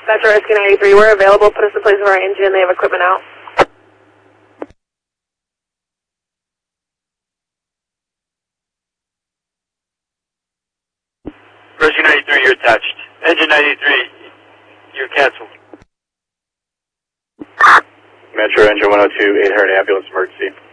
Metro Rescue 93, we're available. Put us in place of our engine. They have equipment out. Rescue 93, you're attached. Engine 93, you're canceled. Metro Engine 102, 800 ambulance emergency.